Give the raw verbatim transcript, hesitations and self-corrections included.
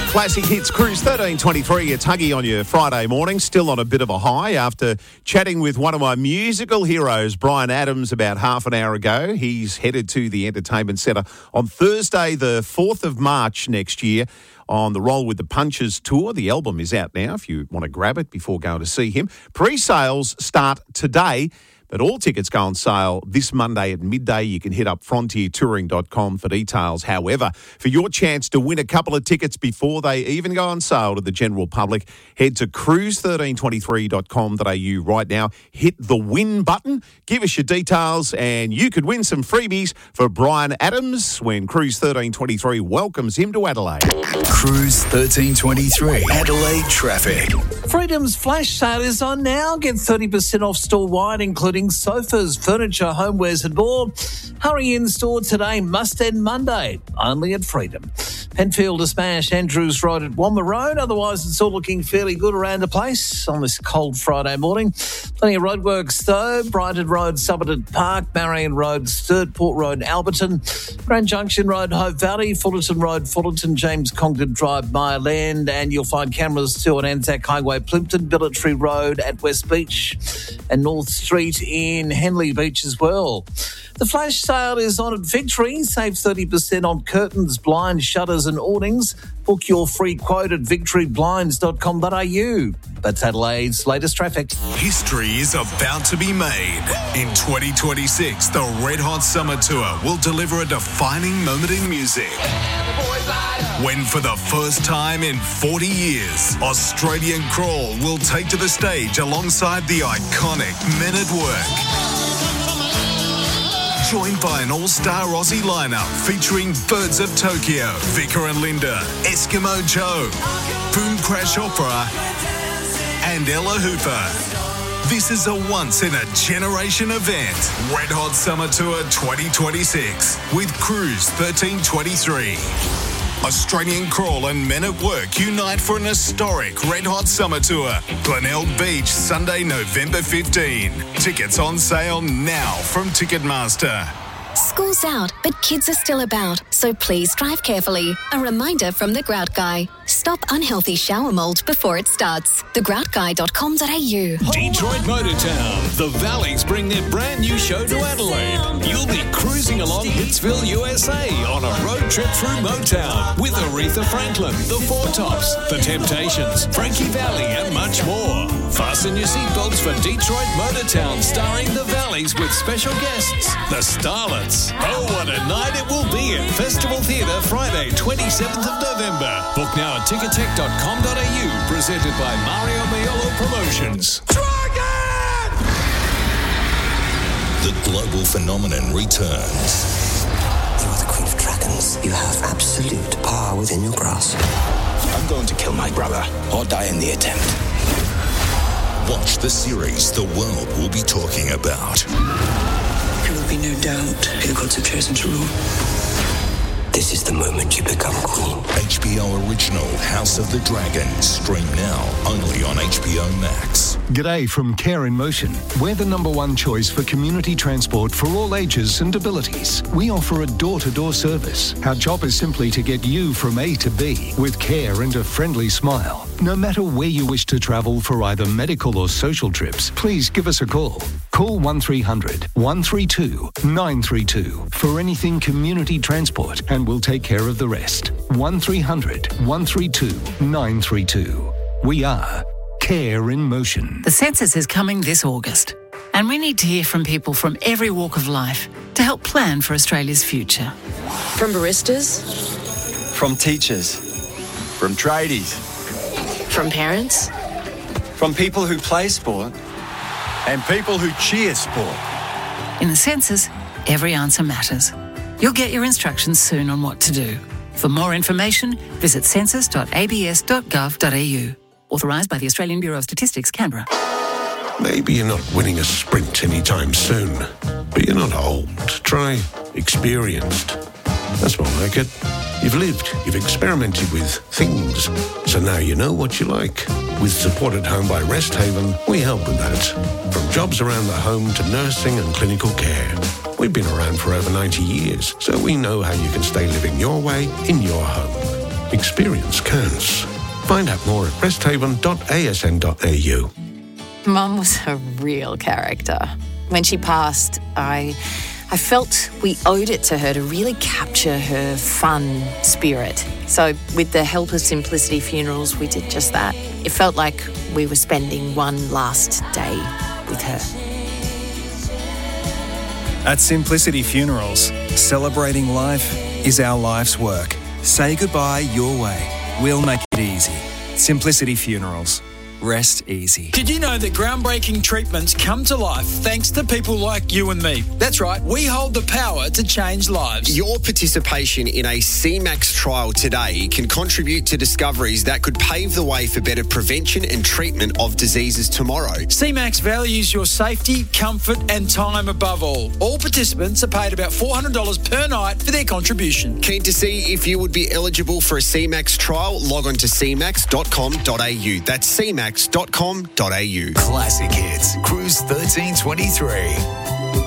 Classic Hits Cruise thirteen twenty-three. It's Huggy on your Friday morning, still on a bit of a high after chatting with one of my musical heroes, Bryan Adams, about half an hour ago. He's headed to the Entertainment Centre on Thursday, the fourth of March next year on the Roll with the Punches tour. The album is out now if you want to grab it before going to see him. Pre-sales start today, but all tickets go on sale this Monday at midday. You can hit up frontier touring dot com for details. However, for your chance to win a couple of tickets before they even go on sale to the general public, head to cruise thirteen twenty-three dot com dot a u right now. Hit the win button, give us your details, and you could win some freebies for Bryan Adams when Cruise thirteen twenty-three welcomes him to Adelaide. Cruise thirteen twenty-three, Adelaide traffic. Freedom's flash sale is on now. Get thirty percent off store-wide, including sofas, furniture, homewares and more. Hurry in store today, must end Monday, only at Freedom. Penfield to Smash, Andrews Road at Womber Road. Otherwise, it's all looking fairly good around the place on this cold Friday morning. Plenty of roadworks though. Brighton Road, Somerton Park, Marion Road, Sturt, Port Road, Alberton, Grand Junction Road, Hope Valley, Fullerton Road, Fullerton, James Congdon Drive, Mire Land, and you'll find cameras too on Anzac Highway, Plimpton, Billetry Road at West Beach, and North Street in Henley Beach as well. The flash sale is on at Victory. Save thirty percent on curtains, blinds, shutters and awnings. Book your free quote at victory blinds dot com dot a u. That's Adelaide's latest traffic. History is about to be made. In twenty twenty-six, the Red Hot Summer Tour will deliver a defining moment in music. When for the first time in forty years, Australian Crawl will take to the stage alongside the iconic Men at Work. Joined by an all-star Aussie lineup featuring Birds of Tokyo, Vicar and Linda, Eskimo Joe, Boom Crash Opera, and Ella Hooper. This is a once-in-a-generation event. Red Hot Summer Tour twenty twenty-six with Cruise thirteen twenty-three. Australian Crawl and Men at Work unite for an historic Red Hot Summer Tour. Glenelg Beach, Sunday, November fifteenth. Tickets on sale now from Ticketmaster. School's out, but kids are still about, so please drive carefully. A reminder from The Grout Guy. Stop unhealthy shower mould before it starts. the grout guy dot com dot a u. Detroit Motortown. The Valleys bring their brand new show to Adelaide. You'll be cruising along Hitsville, U S A on a road trip through Motown with Aretha Franklin, The Four Tops, The Temptations, Frankie Valli and much more. Fasten your seatbelts for Detroit Motortown starring The Valleys with special guests, The Starlets. Oh, what a night it will be at Festival Theatre Friday, twenty-seventh of November. Book now at ticket tech dot com dot a u, presented by Mario Maiolo Promotions. Dragon! The global phenomenon returns. You are the Queen of Dragons. You have absolute power within your grasp. I'm going to kill my brother or die in the attempt. Watch the series the world will be talking about. There will be no doubt who the gods have chosen to rule. This is the moment you become queen. H B O original House of the Dragon. Stream now only on H B O Max. G'day from Care in Motion. We're the number one choice for community transport for all ages and abilities. We offer a door-to-door service. Our job is simply to get you from A to B with care and a friendly smile. No matter where you wish to travel for either medical or social trips, please give us a call. Call one three hundred, one three two, nine three two for anything community transport, and we'll take care of the rest. one three hundred, one three two, nine three two. We are Care in Motion. The census is coming this August, and we need to hear from people from every walk of life to help plan for Australia's future. From baristas, from teachers, from tradies, from parents, from people who play sport, and people who cheer sport. In the census, every answer matters. You'll get your instructions soon on what to do. For more information, visit census dot a b s dot gov dot a u. Authorised by the Australian Bureau of Statistics, Canberra. Maybe you're not winning a sprint anytime soon, but you're not old. Try experienced. That's more like it. You've lived, you've experimented with things, so now you know what you like. With Support at Home by Rest Haven, we help with that. From jobs around the home to nursing and clinical care. We've been around for over ninety years, so we know how you can stay living your way in your home. Experience counts. Find out more at resthaven dot a s n dot a u. Mum was a real character. When she passed, I I felt we owed it to her to really capture her fun spirit. So with the help of Simplicity Funerals, we did just that. It felt like we were spending one last day with her. At Simplicity Funerals, celebrating life is our life's work. Say goodbye your way. We'll make it easy. Simplicity Funerals. Rest easy. Did you know that groundbreaking treatments come to life thanks to people like you and me? That's right, we hold the power to change lives. Your participation in a C MAX trial today can contribute to discoveries that could pave the way for better prevention and treatment of diseases tomorrow. C MAX values your safety, comfort and time above all. All participants are paid about four hundred dollars per night for their contribution. Keen to see if you would be eligible for a C MAX trial? Log on to c max dot com dot a u. That's c max dot com dot a u. Classic Hits, Cruise thirteen twenty-three.